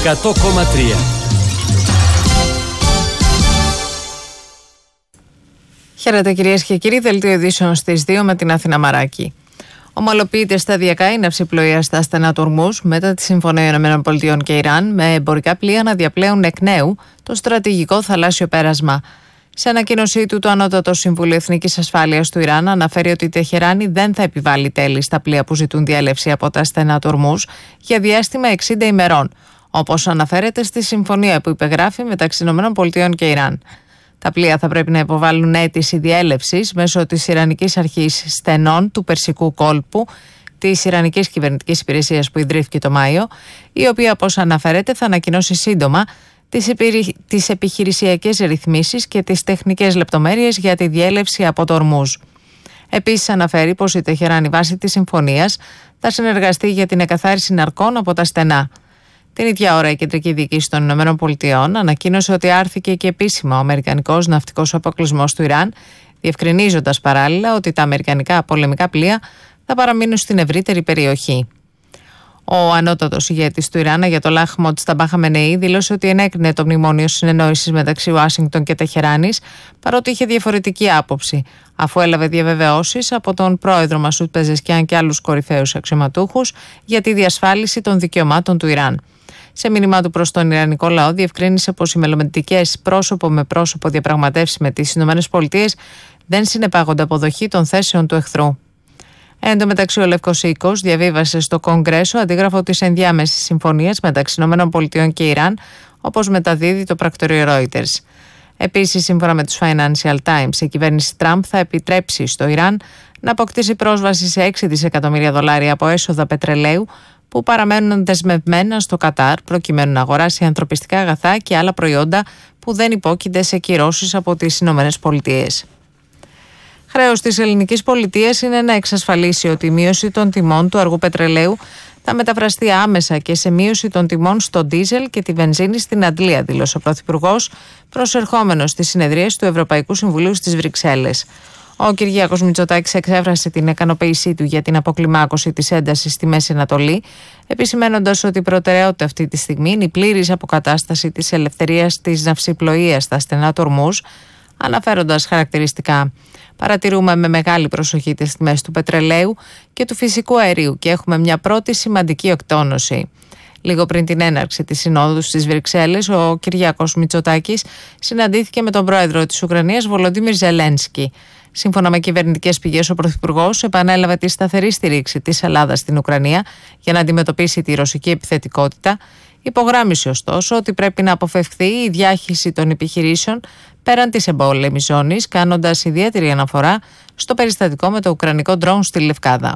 100,3. Χαίρετε κυρίες και κύριοι, δελτίο ειδήσεων στις 2 με την Αθήνα Μαράκη. Ομαλοποιείται σταδιακά η ναυσιπλοεία στα στενά του Ορμούζ μετά τη Συμφωνία ΗΠΑ και Ιράν, με εμπορικά πλοία να διαπλέουν εκ νέου το στρατηγικό θαλάσσιο πέρασμα. Σε ανακοίνωσή του, το Ανώτατο Συμβούλιο Εθνικής Ασφάλειας του Ιράν αναφέρει ότι η Τεχεράνη δεν θα επιβάλλει τέλη στα πλοία που ζητούν διέλευση από τα στενά του Ορμούζ για διάστημα 60 ημερών, όπως αναφέρεται στη συμφωνία που υπεγράφει μεταξύ ΗΠΑ και Ιράν. Τα πλοία θα πρέπει να υποβάλουν αίτηση διέλευσης μέσω της Ιρανικής Αρχής Στενών του Περσικού Κόλπου, της Ιρανικής Κυβερνητικής Υπηρεσίας που ιδρύθηκε το Μάιο, η οποία, όπως αναφέρεται, θα ανακοινώσει σύντομα τις επιχειρησιακές ρυθμίσεις και τις τεχνικές λεπτομέρειες για τη διέλευση από το Ορμούζ. Επίσης, αναφέρει πως η Τεχεράνη βάσει της συμφωνίας θα συνεργαστεί για την εκαθάριση ναρκών από τα στενά. Την ίδια ώρα, η Κεντρική Διοίκηση των ΗΠΑ ανακοίνωσε ότι άρθηκε και επίσημα ο αμερικανικός ναυτικός αποκλεισμός του Ιράν, διευκρινίζοντας παράλληλα ότι τα αμερικανικά πολεμικά πλοία θα παραμείνουν στην ευρύτερη περιοχή. Ο ανώτατος ηγέτης του Ιράν, Αγιατολάχ Μοτζταμπά Χαμενεή, δήλωσε ότι ενέκρινε το μνημόνιο συνεννόησης μεταξύ Ουάσιγκτον και Τεχεράνης, παρότι είχε διαφορετική άποψη, αφού έλαβε διαβεβαιώσεις από τον πρόεδρο Μασούτ Πεζεσκιάν και άλλους κορυφαίους αξιωματούχους για τη διασφάλιση των δικαιωμάτων του Ιράν. Σε μήνυμά του προς τον Ιρανικό λαό, διευκρίνησε πως οι μελλοντικές πρόσωπο με πρόσωπο διαπραγματεύσεις με τις ΗΠΑ δεν συνεπάγονται αποδοχή των θέσεων του εχθρού. Εν τω μεταξύ, ο Λευκός Οίκος διαβίβασε στο Κογκρέσο αντίγραφο της ενδιάμεσης συμφωνίας μεταξύ ΗΠΑ και Ιράν, όπως μεταδίδει το πρακτορείο Reuters. Επίσης, σύμφωνα με τους Financial Times, η κυβέρνηση Τραμπ θα επιτρέψει στο Ιράν να αποκτήσει πρόσβαση σε $6 δισεκατομμύρια από έσοδα πετρελαίου που παραμένουν δεσμευμένα στο Κατάρ, προκειμένου να αγοράσει ανθρωπιστικά αγαθά και άλλα προϊόντα που δεν υπόκεινται σε κυρώσεις από τις ΗΠΑ. Χρέος της ελληνικής πολιτείας είναι να εξασφαλίσει ότι η μείωση των τιμών του αργού πετρελαίου θα μεταφραστεί άμεσα και σε μείωση των τιμών στο ντίζελ και τη βενζίνη στην Αντλία, δήλωσε ο Πρωθυπουργός, προσερχόμενος στις συνεδρίες του Ευρωπαϊκού Συμβουλίου στις Βρυξέλλες. Ο Κυριάκος Μητσοτάκης εξέφρασε την ικανοποίησή του για την αποκλιμάκωση της έντασης στη Μέση Ανατολή, επισημένοντας ότι η προτεραιότητα αυτή τη στιγμή είναι η πλήρης αποκατάσταση της ελευθερίας της ναυσιπλοείας στα στενά του Ορμούζ, αναφέροντας χαρακτηριστικά: παρατηρούμε με μεγάλη προσοχή τις τιμές του πετρελαίου και του φυσικού αερίου και έχουμε μια πρώτη σημαντική εκτόνωση. Λίγο πριν την έναρξη της συνόδου στις Βρυξέλλες, ο Κυριάκος Μητσοτάκης συναντήθηκε με τον πρόεδρο της Ουκρανίας, Βολοντίμιρ Ζελένσκι. Σύμφωνα με κυβερνητικές πηγές, ο Πρωθυπουργός επανέλαβε τη σταθερή στήριξη της Ελλάδας στην Ουκρανία για να αντιμετωπίσει τη ρωσική επιθετικότητα. Υπογράμμισε ωστόσο ότι πρέπει να αποφευχθεί η διάχυση των επιχειρήσεων πέραν της εμπόλεμης ζώνης, κάνοντας ιδιαίτερη αναφορά στο περιστατικό με το ουκρανικό ντρόουν στη Λευκάδα.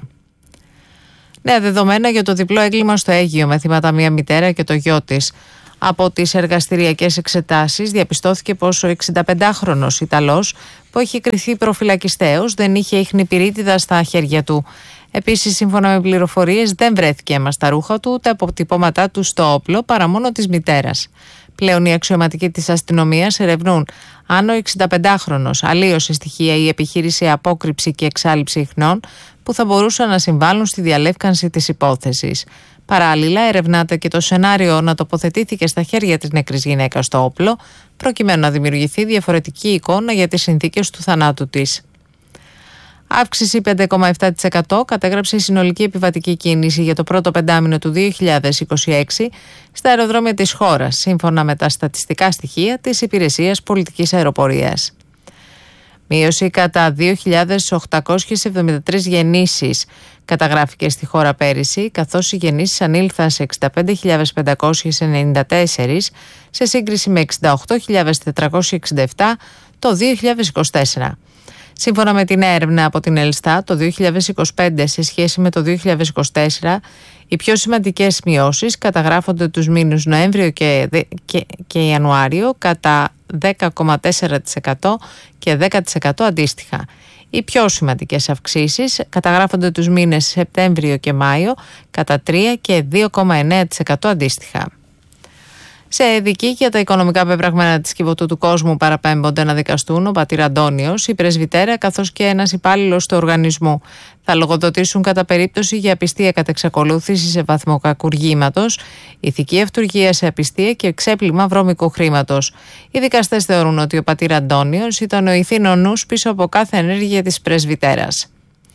Νέα δεδομένα για το διπλό έγκλημα στο Αίγυο με θύματα μία μητέρα και το γιο της. Από τις εργαστηριακές εξετάσεις διαπιστώθηκε πως ο 65χρονος Ιταλός, που έχει κριθεί προφυλακιστέως, δεν είχε ιχνηπυρίτιδα στα χέρια του. Επίσης, σύμφωνα με πληροφορίες, δεν βρέθηκε αίμα στα ρούχα του ούτε αποτυπώματά του στο όπλο, παρά μόνο της μητέρας. Πλέον οι αξιωματικοί της αστυνομίας ερευνούν αν ο 65χρονος αλλίωσε στοιχεία ή επιχείρησε απόκρυψη και εξάλειψη ιχνών που θα μπορούσαν να συμβάλλουν στη διαλεύκανση της υπόθεσης. Παράλληλα, ερευνάται και το σενάριο να τοποθετήθηκε στα χέρια της νεκρής γυναίκας το όπλο, προκειμένου να δημιουργηθεί διαφορετική εικόνα για τις συνθήκες του θανάτου της. Αύξηση 5,7% κατέγραψε η συνολική επιβατική κίνηση για το πρώτο πεντάμηνο του 2026 στα αεροδρόμια της χώρας, σύμφωνα με τα στατιστικά στοιχεία της Υπηρεσίας Πολιτικής Αεροπορίας. Μείωση κατά 2.873 γεννήσεις καταγράφηκε στη χώρα πέρυσι, καθώς οι γεννήσεις ανήλθαν σε 65.594 σε σύγκριση με 68.467 το 2024. Σύμφωνα με την έρευνα από την Ελστάτ, το 2025 σε σχέση με το 2024, οι πιο σημαντικές μειώσεις καταγράφονται τους μήνους Νοέμβριο και Ιανουάριο κατά 10,4% και 10% αντίστοιχα. Οι πιο σημαντικές αυξήσεις καταγράφονται τους μήνες Σεπτέμβριο και Μάιο κατά 3 και 2,9% αντίστοιχα. Σε δική για τα οικονομικά πεπραγμένα της Κιβωτού του Κόσμου παραπέμπονται να δικαστούν ο πατήρ Αντώνιος, η πρεσβυτέρα καθώς και ένας υπάλληλος του οργανισμού. Θα λογοδοτήσουν κατά περίπτωση για απιστία κατ' εξακολούθηση σε βαθμό κακουργήματος, ηθική αυτουργία σε απιστία και ξέπλυμα βρώμικου χρήματος. Οι δικαστές θεωρούν ότι ο πατήρ Αντώνιος ήταν ο ηθήνων νους πίσω από κάθε ενέργεια της πρεσβυτέρας.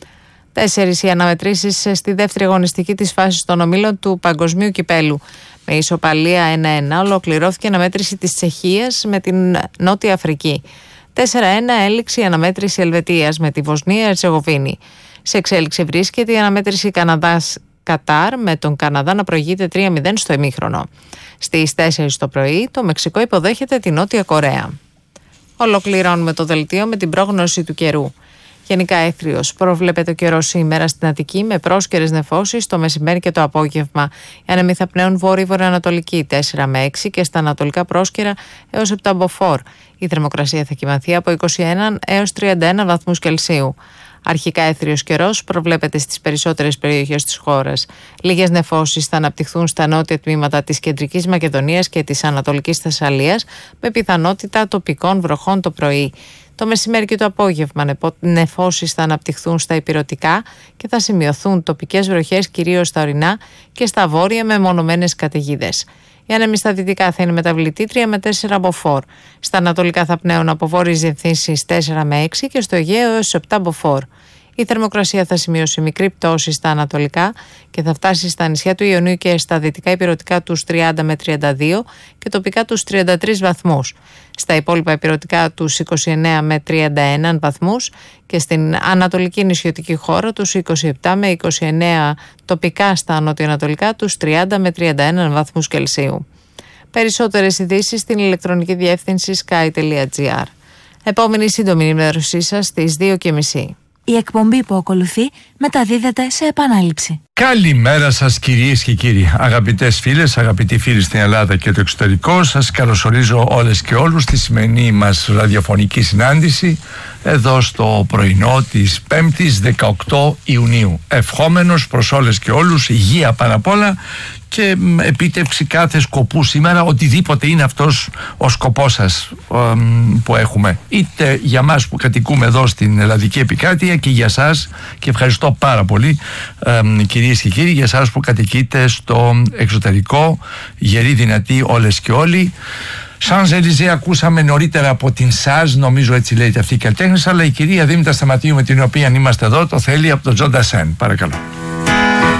4 οι αναμετρήσεις στη δεύτερη αγωνιστική της φάσης των ομίλων του Παγκοσμίου Κυπέλου. Με ισοπαλία 1-1 ολοκληρώθηκε η αναμέτρηση της Τσεχίας με την Νότια Αφρική. 4-1 έληξε η αναμέτρηση Ελβετίας με τη Βοσνία Ερζεγοβίνη. Σε εξέλιξη βρίσκεται η αναμέτρηση Καναδάς-Κατάρ με τον Καναδά να προηγείται 3-0 στο ημίχρονο. Στις 4 το πρωί το Μεξικό υποδέχεται τη Νότια Κορέα. Ολοκληρώνουμε το δελτίο με την πρόγνωση του καιρού. Γενικά έθριος. Προβλέπεται ο καιρός σήμερα στην Αττική με πρόσκαιρες νεφώσεις το μεσημέρι και το απόγευμα. Οι άνεμοι θα πνέουν βόρειο-βορειοανατολική 4 με 6 και στα ανατολικά πρόσκαιρα έως 7 μποφόρ. Η θερμοκρασία θα κυμανθεί από 21 έως 31 βαθμούς Κελσίου. Αρχικά έθριος καιρός προβλέπεται στις περισσότερες περιοχές της χώρας. Λίγες νεφώσεις θα αναπτυχθούν στα νότια τμήματα της Κεντρικής Μακεδονίας και της Ανατολικής Θεσσαλίας με πιθανότητα τοπικών βροχών το πρωί. Το μεσημέρι και το απόγευμα νεφώσεις θα αναπτυχθούν στα ηπειρωτικά και θα σημειωθούν τοπικές βροχές κυρίως στα ορεινά και στα βόρεια με μονομένες καταιγίδες. Οι άνεμοι στα δυτικά θα είναι μεταβλητοί 3 με 4 μποφόρ. Στα ανατολικά θα πνέουν από βόρειες διευθύνσεις 4 με 6 και στο Αιγαίο έως 7 μποφόρ. Η θερμοκρασία θα σημειώσει μικρή πτώση στα ανατολικά και θα φτάσει στα νησιά του Ιωνίου και στα δυτικά ηπειρωτικά τους 30 με 32 και τοπικά τους 33 βαθμούς. Στα υπόλοιπα ηπειρωτικά τους 29 με 31 βαθμούς και στην ανατολική νησιωτική χώρα τους 27 με 29, τοπικά στα νοτιοανατολικά τους 30 με 31 βαθμούς Κελσίου. Περισσότερες ειδήσεις στην ηλεκτρονική διεύθυνση sky.gr. Επόμενη σύντομη ενημέρωσή σας στις 2:30. Η εκπομπή που ακολουθεί μεταδίδεται σε επανάληψη. Καλημέρα σας κυρίες και κύριοι, αγαπητές φίλες, αγαπητοί φίλοι στην Ελλάδα και το εξωτερικό. Σας καλωσορίζω όλες και όλους στη σημερινή μας ραδιοφωνική συνάντηση εδώ στο πρωινό της 5ης 18 Ιουνίου. Ευχόμενος προς όλες και όλους υγεία πάνω απ' όλα και επίτευξη κάθε σκοπού σήμερα, οτιδήποτε είναι αυτός ο σκοπός σας που έχουμε, είτε για μας που κατοικούμε εδώ στην Ελλαδική Επικράτεια και για σας, και ευχαριστώ πάρα πολύ κυρίες και κύριοι, για σας που κατοικείτε στο εξωτερικό, γεροί δυνατοί όλες και όλοι. Σανζελιζέ ακούσαμε νωρίτερα από την ΣΑΖ, νομίζω έτσι λέγεται αυτή η καλλιτέχνης, αλλά η κυρία Δήμητρα Σταματίου με την οποία είμαστε εδώ το θέλει από τον Τζον Ντασέν. Παρακαλώ.